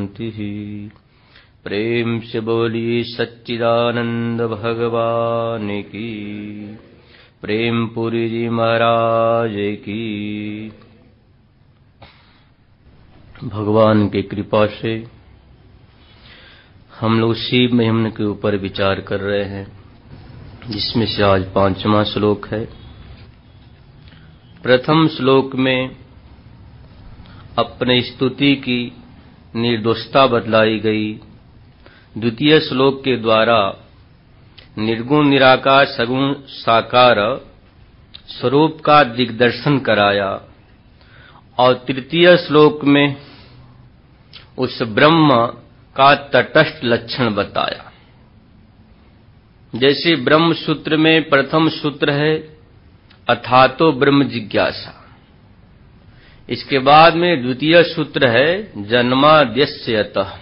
ही प्रेम से बोलिए सच्चिदानंद भगवान की। प्रेमपुरी जी महाराज की। भगवान की कृपा से हम लोग शिव महिमा के ऊपर विचार कर रहे हैं, जिसमें से आज 5वां श्लोक है। प्रथम श्लोक में अपने स्तुति की निर्दोषता बतलाई गई। द्वितीय श्लोक के द्वारा निर्गुण निराकार सगुण साकार स्वरूप का दिग्दर्शन कराया, और तृतीय श्लोक में उस ब्रह्म का तटस्थ लक्षण बताया। जैसे ब्रह्म सूत्र में प्रथम सूत्र है अथातो ब्रह्म जिज्ञासा, इसके बाद में द्वितीय सूत्र है जन्माद्यस्य यतः।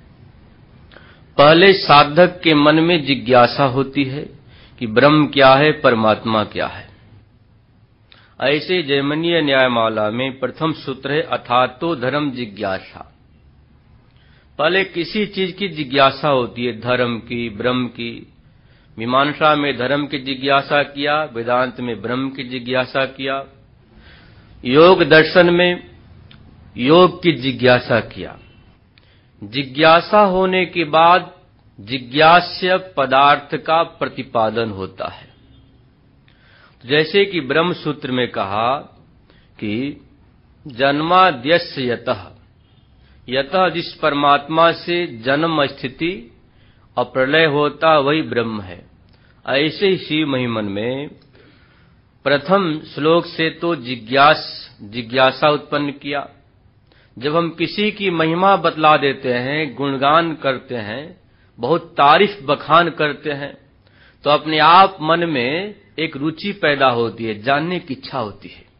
पहले साधक के मन में जिज्ञासा होती है कि ब्रह्म क्या है, परमात्मा क्या है। ऐसे जैमिनीय न्यायमाला में प्रथम सूत्र है अथातो धर्म जिज्ञासा। पहले किसी चीज की जिज्ञासा होती है, धर्म की, ब्रह्म की। मीमांसा में धर्म की जिज्ञासा किया, वेदांत में ब्रह्म की जिज्ञासा किया, योग दर्शन में योग की जिज्ञासा किया। जिज्ञासा होने के बाद जिज्ञास्य पदार्थ का प्रतिपादन होता है। जैसे कि ब्रह्म सूत्र में कहा कि जन्माद्यस्य यतः, यतः जिस परमात्मा से जन्म स्थिति और प्रलय होता वही ब्रह्म है। ऐसे ही शिव महिमन में प्रथम श्लोक से तो जिज्ञासा उत्पन्न किया। जब हम किसी की महिमा बतला देते हैं, गुणगान करते हैं, बहुत तारीफ बखान करते हैं, तो अपने आप मन में एक रुचि पैदा होती है, जानने की इच्छा होती है।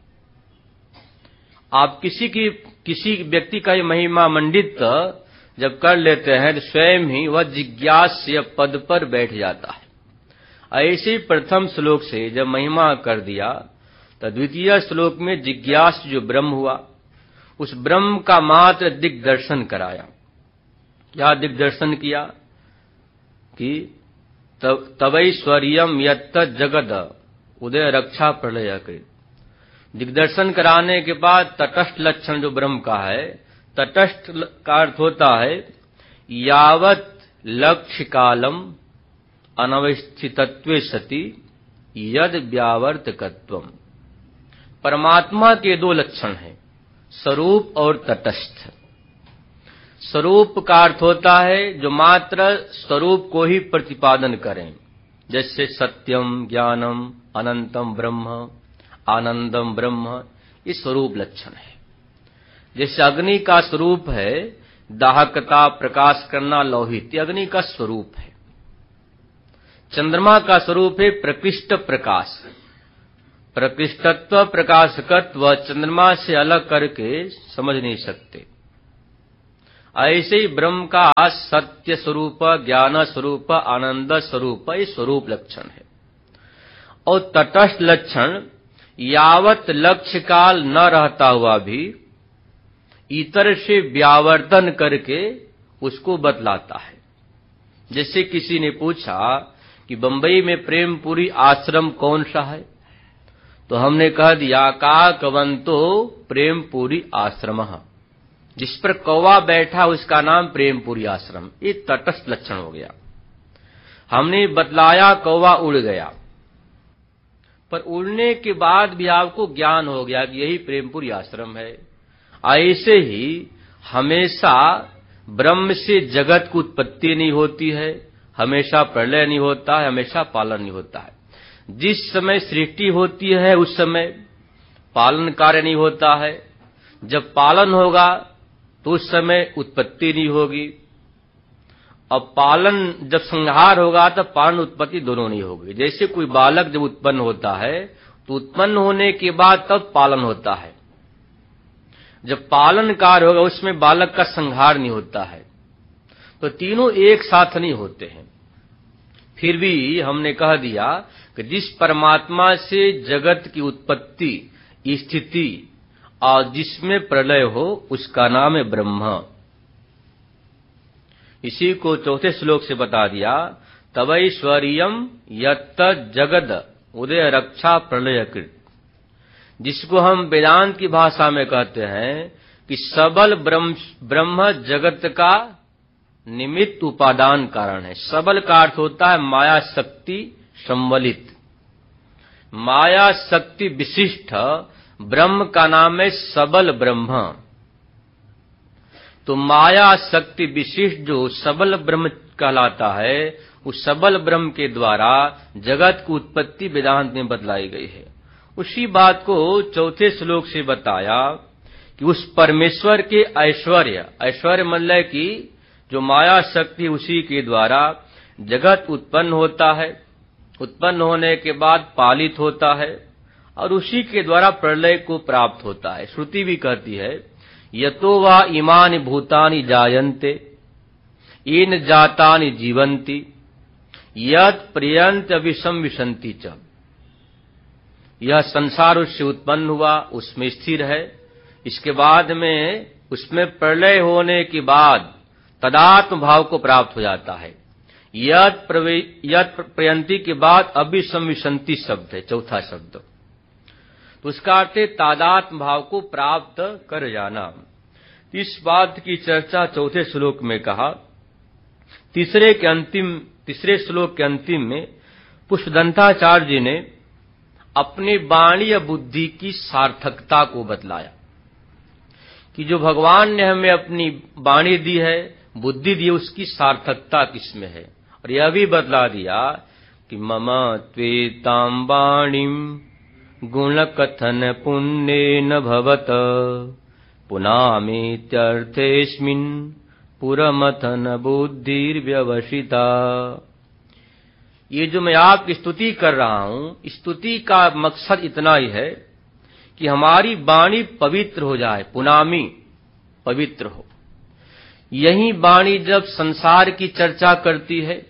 आप किसी व्यक्ति का ये महिमा मंडित जब कर लेते हैं तो स्वयं ही वह जिज्ञास्य पद पर बैठ जाता है। ऐसे प्रथम श्लोक से जब महिमा कर दिया तो द्वितीय श्लोक में जिज्ञास जो ब्रह्म हुआ, उस ब्रह्म का मात्र दिग्दर्शन कराया। क्या दिग्दर्शन किया कि तवैश्वर्यम यत्त जगद उदय रक्षा प्रलय कृत। दिग्दर्शन कराने के बाद तटस्थ लक्षण जो ब्रह्म का है, तटस्थ का अर्थ होता है यावत लक्ष्य कालम अनवस्थितत्वे सति यद व्यावर्तकत्वम। परमात्मा के दो लक्षण हैं, स्वरूप और तटस्थ। स्वरूप का अर्थ होता है जो मात्र स्वरूप को ही प्रतिपादन करें, जैसे सत्यम ज्ञानम अनंतम ब्रह्म आनंदम ब्रह्म, ये स्वरूप लक्षण है। जैसे अग्नि का स्वरूप है दाहकता, प्रकाश करना, लोहित, अग्नि का स्वरूप है। चंद्रमा का स्वरूप है प्रकृष्ट प्रकाश। प्रकृष्टत्व प्रकाशकत्व चंद्रमा से अलग करके समझ नहीं सकते। ऐसे ही ब्रह्म का सत्य स्वरूप, ज्ञान स्वरूप, आनंद स्वरूप, ये स्वरूप लक्षण है। और तटस्थ लक्षण यावत लक्ष्य काल न रहता हुआ भी इतर से व्यावर्तन करके उसको बतलाता है। जैसे किसी ने पूछा कि बंबई में प्रेमपुरी आश्रम कौन सा है, तो हमने कह दिया काकवंतो प्रेमपुरी आश्रम। जिस पर कौवा बैठा उसका नाम प्रेमपुरी आश्रम, ये तटस्थ लक्षण हो गया। हमने बतलाया, कौवा उड़ गया, पर उड़ने के बाद भी आपको ज्ञान हो गया कि यही प्रेमपुरी आश्रम है। ऐसे ही हमेशा ब्रह्म से जगत की उत्पत्ति नहीं होती है, हमेशा प्रलय नहीं होता है, हमेशा पालन नहीं होता है। जिस समय सृष्टि होती है उस समय पालन कार्य नहीं होता है। जब पालन होगा तो उस समय उत्पत्ति नहीं होगी, और पालन जब संहार होगा तब पालन उत्पत्ति दोनों नहीं होगी। जैसे कोई बालक जब उत्पन्न होता है तो उत्पन्न होने के बाद तब पालन होता है। जब पालन कार्य होगा उसमें बालक का संहार नहीं होता है। तो तीनों एक साथ नहीं होते हैं। फिर भी हमने कह दिया कि जिस परमात्मा से जगत की उत्पत्ति, स्थिति और जिसमें प्रलय हो उसका नाम है ब्रह्म। इसी को चौथे श्लोक से बता दिया। तवैश्वर्यम यत्त जगद उदय रक्षा प्रलयकृत, जिसको हम वेदांत की भाषा में कहते हैं कि सबल ब्रह्म जगत का निमित्त उपादान कारण है। सबल का अर्थ होता है माया शक्ति सम्वलित, माया शक्ति विशिष्ट ब्रह्म का नाम है सबल ब्रह्म। तो माया शक्ति विशिष्ट जो सबल ब्रह्म कहलाता है, उस सबल ब्रह्म के द्वारा जगत की उत्पत्ति वेदांत में बतलाई गई है। उसी बात को चौथे श्लोक से बताया कि उस परमेश्वर के ऐश्वर्य, ऐश्वर्य मतलब कि जो माया शक्ति उसी के द्वारा जगत उत्पन्न होता है, उत्पन्न होने के बाद पालित होता है और उसी के द्वारा प्रलय को प्राप्त होता है। श्रुति भी कहती है यतो वा इमानि भूतानि जायन्ते येन जातानि जीवन्ति यत् प्रियन्त अभिशम विशन्ति च। यह संसार उससे उत्पन्न हुआ, उसमें स्थिर है, इसके बाद में उसमें प्रलय होने के बाद तदात्म भाव को प्राप्त हो जाता है। यत् प्रयंती के बाद अभिशम विशन्ति शब्द है, चौथा शब्द। तो उसका अर्थ है तादात्म भाव को प्राप्त कर जाना। इस बात की चर्चा चौथे श्लोक में कहा। तीसरे श्लोक के अंतिम में पुष्पदंताचार्य जी ने अपनी वाणी या बुद्धि की सार्थकता को बतलाया कि जो भगवान ने हमें अपनी वाणी दी है, बुद्धि दी है, उसकी सार्थकता किसमें है। और यह भी बतला दिया कि मम त्वेतां वाणीं गुणकथन पुण्येन भवत पुनामीत्यर्थेऽस्मिन् पुरमथन बुद्धिर्व्यवसिता। ये जो मैं आपकी स्तुति कर रहा हूं, स्तुति का मकसद इतना ही है कि हमारी वाणी पवित्र हो जाए, पुनामी पवित्र हो। यही वाणी जब संसार की चर्चा करती है,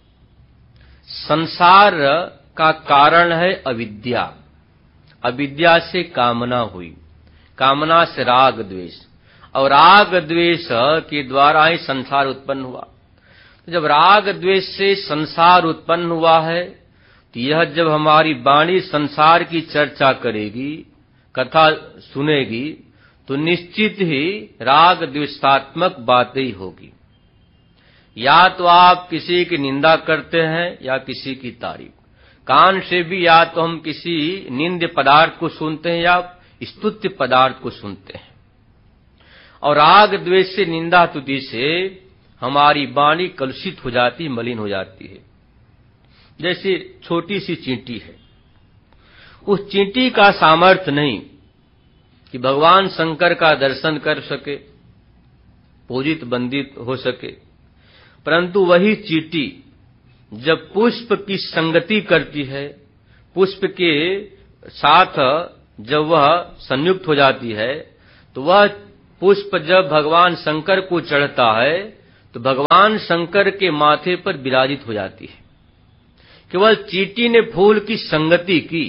संसार का कारण है अविद्या, अविद्या से कामना हुई, कामना से राग द्वेष, और राग द्वेष के द्वारा ही संसार उत्पन्न हुआ। तो जब राग द्वेष से संसार उत्पन्न हुआ है, तो यह जब हमारी वाणी संसार की चर्चा करेगी, कथा सुनेगी, तो निश्चित ही राग द्वेषात्मक बातें ही होगी। या तो आप किसी की निंदा करते हैं या किसी की तारीफ, कान से भी या तो हम किसी निंद्य पदार्थ को सुनते हैं या स्तुत्य पदार्थ को सुनते हैं। और राग द्वेष से, निंदा स्तुति से हमारी वाणी कलुषित हो जाती, मलिन हो जाती है। जैसे छोटी सी चींटी है, उस चींटी का सामर्थ्य नहीं कि भगवान शंकर का दर्शन कर सके, पूजित वंदित हो सके, परंतु वही चींटी जब पुष्प की संगति करती है, पुष्प के साथ जब वह संयुक्त हो जाती है, तो वह पुष्प जब भगवान शंकर को चढ़ता है तो भगवान शंकर के माथे पर विराजित हो जाती है। केवल चींटी ने फूल की संगति की,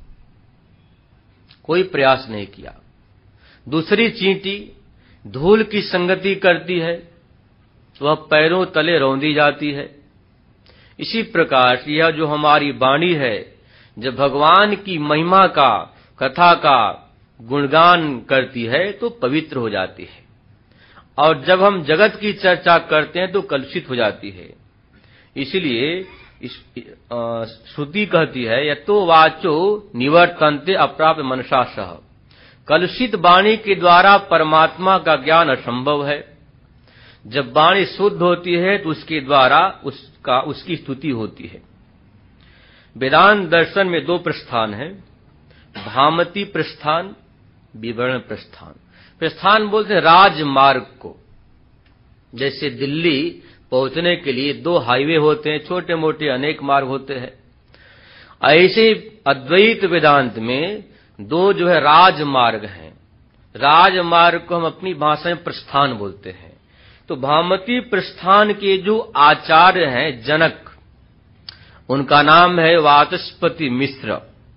कोई प्रयास नहीं किया। दूसरी चींटी धूल की संगति करती है, वह पैरों तले रौंदी जाती है। इसी प्रकार यह जो हमारी वाणी है, जब भगवान की महिमा का, कथा का गुणगान करती है तो पवित्र हो जाती है, और जब हम जगत की चर्चा करते हैं तो कलुषित हो जाती है। इसलिए श्रुति कहती है यतो वाचो निवर्तन्ते अप्राप्य मनसा सह। कलुषित वाणी के द्वारा परमात्मा का ज्ञान असंभव है। जब वाणी शुद्ध होती है तो उसके द्वारा उसकी स्तुति होती है। वेदांत दर्शन में दो प्रस्थान हैं, भामती प्रस्थान, विवरण प्रस्थान। प्रस्थान बोलते हैं राजमार्ग को। जैसे दिल्ली पहुंचने के लिए दो हाईवे होते हैं, छोटे मोटे अनेक मार्ग होते हैं। ऐसे अद्वैत वेदांत में दो जो है राजमार्ग हैं। राजमार्ग को हम अपनी भाषा में प्रस्थान बोलते हैं। तो भामती प्रस्थान के जो आचार्य हैं, जनक, उनका नाम है वाचस्पति मिश्र।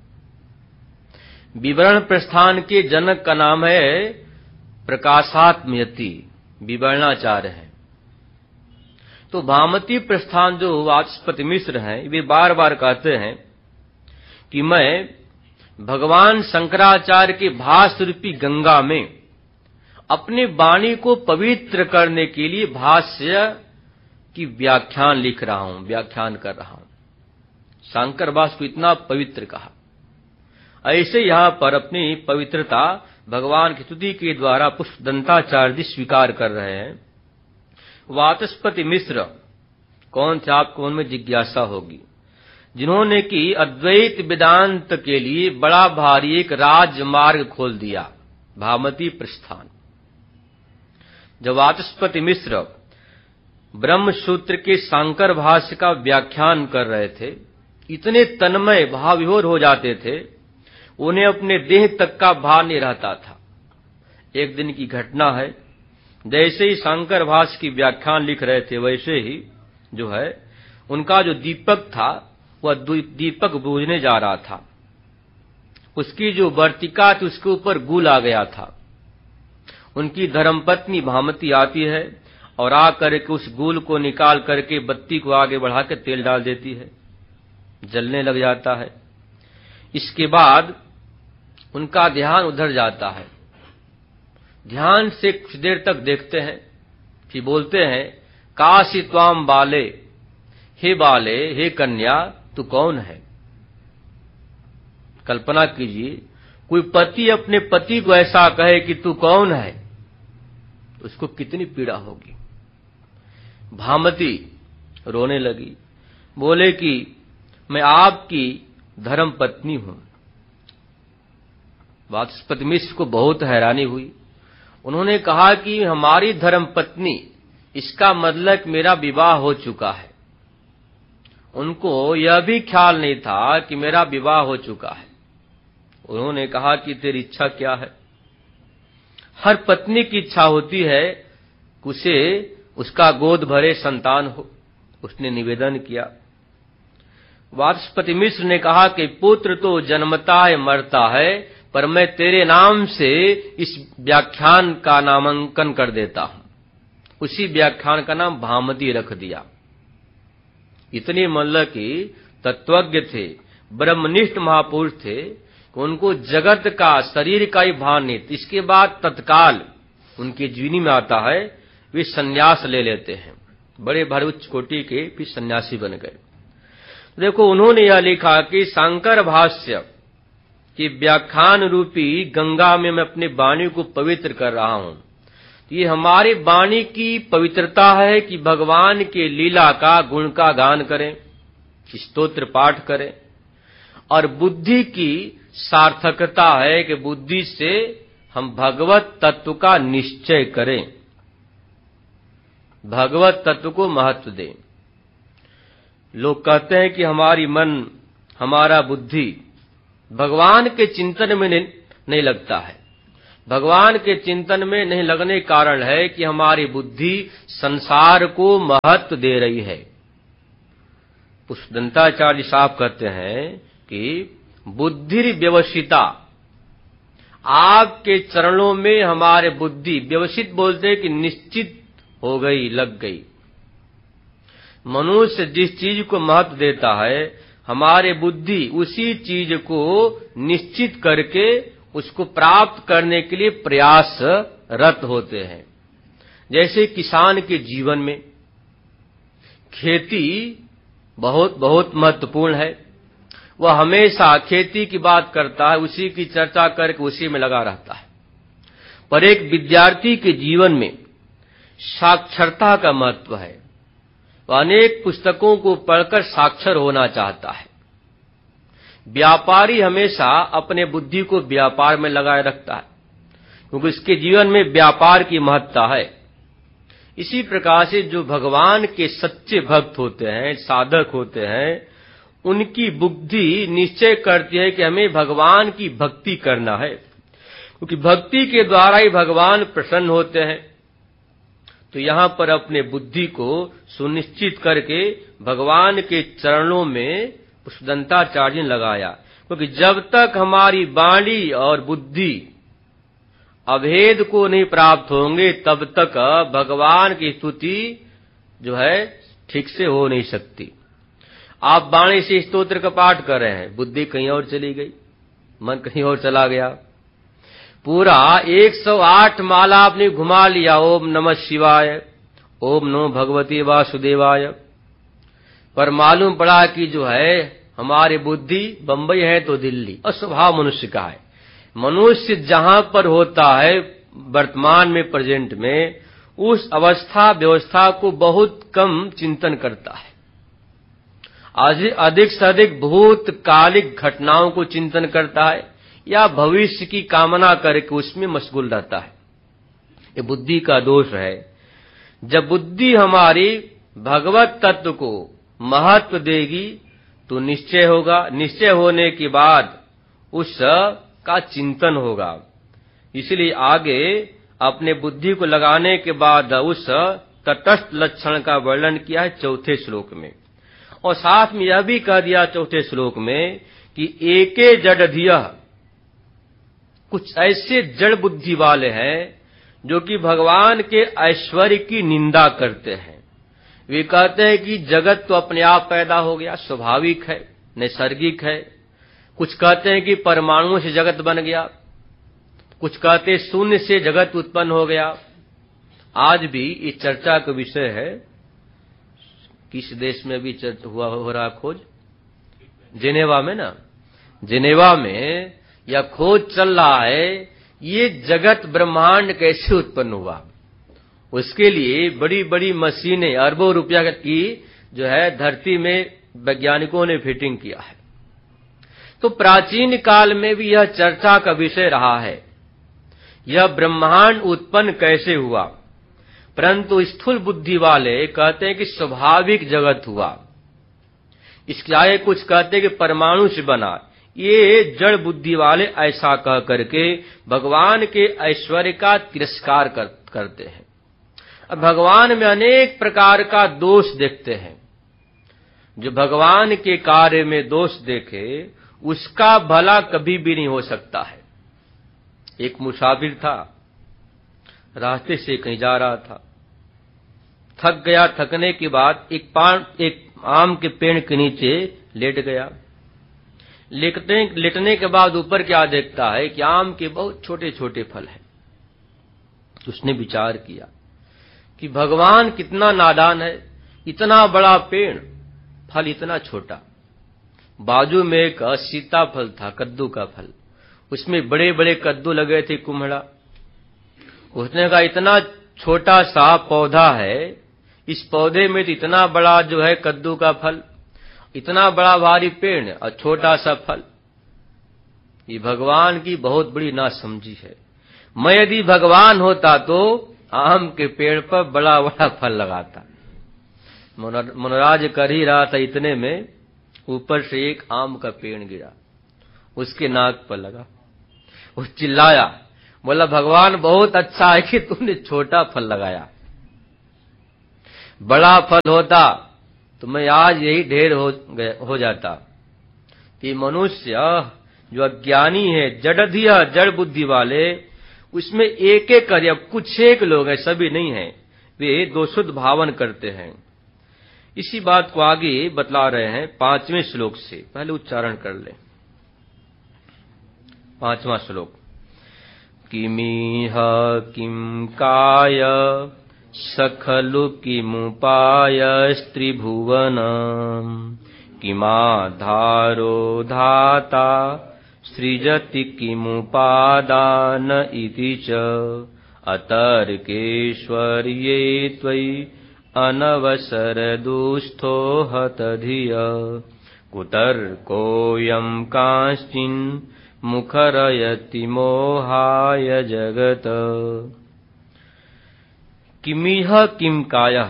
विवरण प्रस्थान के जनक का नाम है प्रकाशात्मयति, विवरणाचार्य है। तो भामती प्रस्थान जो वाचस्पति मिश्र हैं, वे बार बार कहते हैं कि मैं भगवान शंकराचार्य के भाष्य रूपी गंगा में अपने वाणी को पवित्र करने के लिए भाष्य की व्याख्यान लिख रहा हूं, व्याख्यान कर रहा हूं। शंकर भाष्य को इतना पवित्र कहा। ऐसे यहां पर अपनी पवित्रता भगवान की स्तुति के द्वारा पुष्पदंताचार्य जी स्वीकार कर रहे हैं। वाचस्पति मिश्र कौन थे, आपको उनमें जिज्ञासा होगी, जिन्होंने कि अद्वैत वेदांत के लिए बड़ा भारी एक राजमार्ग खोल दिया, भामती प्रस्थान। जब वाचस्पति मिश्र ब्रह्म सूत्र के शंकर भाष्य का व्याख्यान कर रहे थे, इतने तन्मय भाव विभोर हो जाते थे, उन्हें अपने देह तक का भार नहीं रहता था। एक दिन की घटना है, जैसे ही शंकर भाष्य की व्याख्यान लिख रहे थे, वैसे ही जो है उनका जो दीपक था वह दीपक बुझने जा रहा था। उसकी जो वर्तिका थी उसके ऊपर गुल आ गया था। उनकी धर्मपत्नी भामती आती है और आकर के उस गुल को निकाल करके बत्ती को आगे बढ़ा के तेल डाल देती है, जलने लग जाता है। इसके बाद उनका ध्यान उधर जाता है। ध्यान से कुछ देर तक देखते हैं, फिर बोलते हैं, काशी त्वाम बाले, हे बाले, हे कन्या, तू कौन है? कल्पना कीजिए, कोई पति अपने पति को ऐसा कहे कि तू कौन है, उसको कितनी पीड़ा होगी। भामती रोने लगी, बोले कि मैं आपकी धर्म पत्नी हूं। वाचस्पति मिश्र को बहुत हैरानी हुई। उन्होंने कहा कि हमारी धर्म पत्नी, इसका मतलब मेरा विवाह हो चुका है। उनको यह भी ख्याल नहीं था कि मेरा विवाह हो चुका है। उन्होंने कहा कि तेरी इच्छा क्या है? हर पत्नी की इच्छा होती है कि उसे उसका गोद भरे संतान हो। उसने निवेदन किया। वाचस्पति मिश्र ने कहा कि पुत्र तो जन्मता है, मरता है, पर मैं तेरे नाम से इस व्याख्यान का नामांकन कर देता हूं। उसी व्याख्यान का नाम भामती रख दिया। इतने मतलब कि तत्वज्ञ थे, ब्रह्मनिष्ठ महापुरुष थे, कि उनको जगत का, शरीर का ही भान नहीं। इसके बाद तत्काल उनकी जीवनी में आता है, वे सन्यास ले लेते हैं। बड़े भारी उच्च कोटि के फिर सन्यासी बन गए। देखो, उन्होंने यह लिखा कि शंकर भाष्य कि व्याख्यान रूपी गंगा में मैं अपनी वाणी को पवित्र कर रहा हूं। ये हमारी वाणी की पवित्रता है कि भगवान के लीला का, गुण का गान करें, स्तोत्र पाठ करें, और बुद्धि की सार्थकता है कि बुद्धि से हम भगवत तत्व का निश्चय करें, भगवत तत्व को महत्व दें। लोग कहते हैं कि हमारी मन, हमारा बुद्धि भगवान के चिंतन में नहीं लगता है। भगवान के चिंतन में नहीं लगने का कारण है कि हमारी बुद्धि संसार को महत्व दे रही है। पुष्पदंताचार्य साहब कहते हैं कि बुद्धि व्यवसिता, आपके चरणों में हमारे बुद्धि, व्यवसित बोलते हैं कि निश्चित हो गई, लग गई। मनुष्य जिस चीज को महत्व देता है, हमारे बुद्धि उसी चीज को निश्चित करके उसको प्राप्त करने के लिए प्रयासरत होते हैं। जैसे किसान के जीवन में खेती बहुत बहुत महत्वपूर्ण है। वह हमेशा खेती की बात करता है, उसी की चर्चा करके उसी में लगा रहता है। पर एक विद्यार्थी के जीवन में साक्षरता का महत्व है। वह अनेक पुस्तकों को पढ़कर साक्षर होना चाहता है। व्यापारी हमेशा अपने बुद्धि को व्यापार में लगाए रखता है, क्योंकि उसके जीवन में व्यापार की महत्ता है। इसी प्रकार से जो भगवान के सच्चे भक्त होते हैं, साधक होते हैं, उनकी बुद्धि निश्चय करती है कि हमें भगवान की भक्ति करना है, क्योंकि भक्ति के द्वारा ही भगवान प्रसन्न होते हैं। तो यहां पर अपने बुद्धि को सुनिश्चित करके भगवान के चरणों में पुष्पदंताचार्य ने लगाया, क्योंकि जब तक हमारी वाणी और बुद्धि अभेद को नहीं प्राप्त होंगे, तब तक भगवान की स्तुति जो है ठीक से हो नहीं सकती। आप वाणी से स्तोत्र का पाठ कर रहे हैं, बुद्धि कहीं और चली गई, मन कहीं और चला गया। पूरा 108 माला आपने घुमा लिया, ओम नमः शिवाय, ओम नमो भगवती वासुदेवाय, पर मालूम पड़ा कि जो है हमारी बुद्धि बंबई है तो दिल्ली। और स्वभाव मनुष्य का है, मनुष्य जहां पर होता है वर्तमान में, प्रेजेंट में, उस अवस्था व्यवस्था को बहुत कम चिंतन करता है। अधिक से अधिक भूतकालिक घटनाओं को चिंतन करता है या भविष्य की कामना करके उसमें मशगूल रहता है। ये बुद्धि का दोष है। जब बुद्धि हमारी भगवत तत्व को महत्व देगी तो निश्चय होगा, निश्चय होने के बाद उस का चिंतन होगा। इसलिए आगे अपने बुद्धि को लगाने के बाद उस तटस्थ लक्षण का वर्णन किया है 4 श्लोक में, और साथ में यह भी कह दिया 4 श्लोक में कि एके जडधियः, कुछ ऐसे जड़ बुद्धि वाले हैं जो कि भगवान के ऐश्वर्य की निंदा करते हैं। वे कहते हैं कि जगत तो अपने आप पैदा हो गया, स्वाभाविक है, नैसर्गिक है। कुछ कहते हैं कि परमाणुओं से जगत बन गया, कुछ कहते हैं शून्य से जगत उत्पन्न हो गया। आज भी इस चर्चा का विषय है। किस देश में भी हो रहा खोज, जिनेवा में ना, जिनेवा में यह खोज चल रहा है ये जगत ब्रह्मांड कैसे उत्पन्न हुआ। उसके लिए बड़ी बड़ी मशीनें अरबों रुपया की जो है धरती में वैज्ञानिकों ने फिटिंग किया है। तो प्राचीन काल में भी यह चर्चा का विषय रहा है, यह ब्रह्मांड उत्पन्न कैसे हुआ। परंतु स्थूल बुद्धि वाले कहते हैं कि स्वाभाविक जगत हुआ। इसके आगे कुछ कहते हैं कि परमाणु से बना। ये जड़ बुद्धि वाले ऐसा कह करके भगवान के ऐश्वर्य का तिरस्कार करते हैं। अब भगवान में अनेक प्रकार का दोष देखते हैं। जो भगवान के कार्य में दोष देखे उसका भला कभी भी नहीं हो सकता है। एक मुसाफिर था, रास्ते से कहीं जा रहा था, थक गया। थकने के बाद एक आम के पेड़ के नीचे लेट गया। लेटने के बाद ऊपर क्या देखता है कि आम के बहुत छोटे छोटे फल हैं। उसने विचार किया कि भगवान कितना नादान है, इतना बड़ा पेड़, फल इतना छोटा। बाजू में एक सीताफल था, कद्दू का फल, उसमें बड़े बड़े कद्दू लगे थे, कुम्हड़ा। उसने कहा इतना छोटा सा पौधा है, इस पौधे में तो इतना बड़ा जो है कद्दू का फल, इतना बड़ा भारी पेड़ और छोटा सा फल। ये भगवान की बहुत बड़ी नासमझी है। मैं यदि भगवान होता तो आम के पेड़ पर बड़ा बड़ा फल लगाता। मनोराज कर ही रहा था, इतने में ऊपर से एक आम का पेड़ गिरा, उसके नाक पर लगा। वो चिल्लाया, बोला भगवान बहुत अच्छा है कि तुमने छोटा फल लगाया, बड़ा फल होता तो मैं आज यही ढेर हो जाता। कि मनुष्य जो अज्ञानी है, जड़धिया, जड़ बुद्धि वाले, उसमें एक एक कार्य, कुछ एक लोग हैं, सभी नहीं हैं, वे दोषुद्ध भावन करते हैं। इसी बात को आगे बतला रहे हैं 5वें श्लोक से। पहले उच्चारण कर ले। 5वां श्लोक। किमीह किम काय सखलु किमुपाय स्त्रिभुवन किमाधारो धाता सृजति किमुपादान इति च अतर्केश्वर्ये त्वयि अनवसर दुस्थो हतधिय कुतर्कोऽयं कांश्चिन् मुखरयति मोहाय जगत। किमिह किम कायः,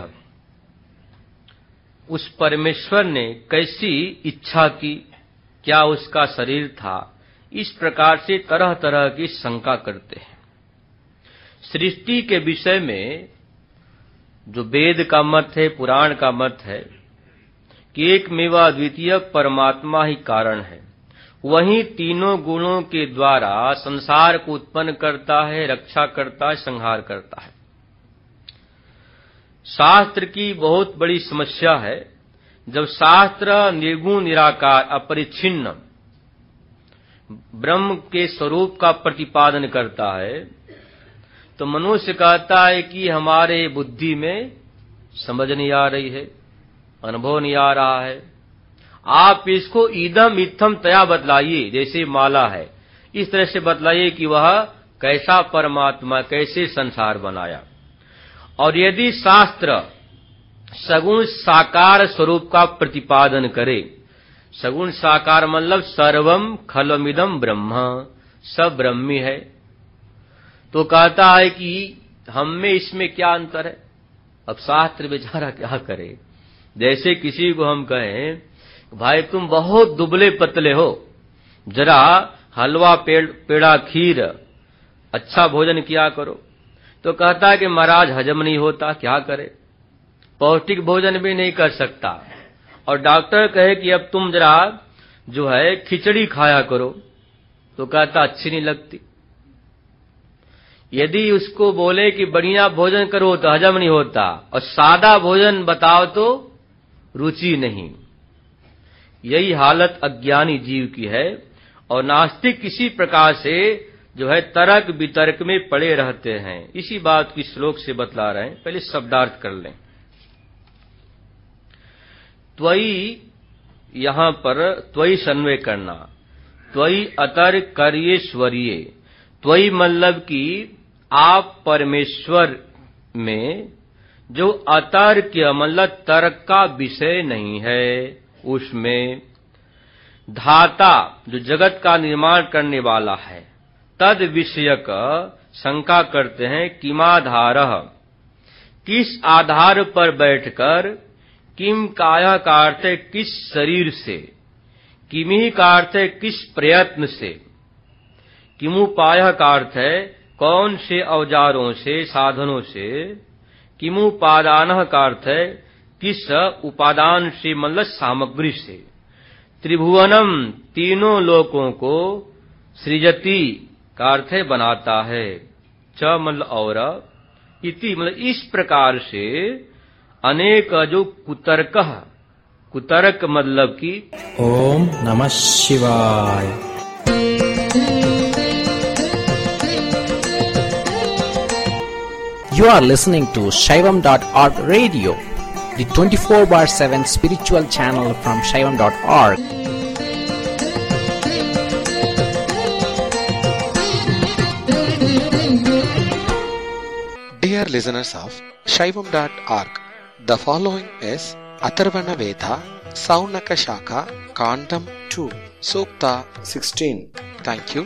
उस परमेश्वर ने कैसी इच्छा की, क्या उसका शरीर था, इस प्रकार से तरह तरह की शंका करते हैं। सृष्टि के विषय में जो वेद का मत है, पुराण का मत है कि एक मेवा द्वितीय परमात्मा ही कारण है, वही तीनों गुणों के द्वारा संसार को उत्पन्न करता है, रक्षा करता है, संहार करता है। शास्त्र की बहुत बड़ी समस्या है। जब शास्त्र निर्गुण निराकार अपरिच्छिन्न ब्रह्म के स्वरूप का प्रतिपादन करता है तो मनुष्य कहता है कि हमारे बुद्धि में समझ नहीं आ रही है, अनुभव नहीं आ रहा है। आप इसको इदम इत्थम तया बतलाइए, जैसे माला है इस तरह से बतलाइए कि वह कैसा परमात्मा, कैसे संसार बनाया। और यदि शास्त्र सगुण साकार स्वरूप का प्रतिपादन करे, सगुण साकार मतलब सर्वम खलमिदम ब्रह्म, सब ब्रह्मी है, तो कहता है कि हम में इसमें क्या अंतर है। अब शास्त्र बेचारा क्या करे। जैसे किसी को हम कहें भाई तुम बहुत दुबले पतले हो, जरा हलवा पेड़ा खीर अच्छा भोजन किया करो, तो कहता है कि महाराज हजम नहीं होता, क्या करे, पौष्टिक भोजन भी नहीं कर सकता। और डॉक्टर कहे कि अब तुम जरा जो है खिचड़ी खाया करो, तो कहता अच्छी नहीं लगती। यदि उसको बोले कि बढ़िया भोजन करो तो हजम नहीं होता, और सादा भोजन बताओ तो रुचि नहीं। यही हालत अज्ञानी जीव की है। और नास्तिक किसी प्रकार से जो है तर्क वितर्क में पड़े रहते हैं। इसी बात की श्लोक से बतला रहे हैं। पहले शब्दार्थ कर लें। त्वयि, यहां पर त्वयि सन्वय करना, त्वयि अतर कर्येश्वरीय। त्वयि मतलब कि आप परमेश्वर में जो अतर्क मतलब तर्क का विषय नहीं है, उसमें धाता जो जगत का निर्माण करने वाला है, तद विषयक शंका करते हैं। किमाधारः, किस आधार पर बैठकर, किम काया का अर्थ है किस शरीर से, किमी का अर्थ है किस प्रयत्न से, किमुपायः का अर्थ है कौन से औजारों से, साधनों से, किमुपादानः का अर्थ है किस उपादान से मतलब सामग्री से, त्रिभुवनम तीनों लोकों को, सृजति का अर्थ है बनाता है, च मतलब और, इति मतलब इस प्रकार से अनेक जो कुतर्क, कुतर्क मतलब कि। ओम नमः शिवाय। You are listening to Shaivam.org radio, the 24/7 spiritual channel from Shaivam.org. Dear listeners of Shaivam.org, the following is Atharvana Veda, Saunaka Shaka, Kandam 2, Sukta 16. Thank you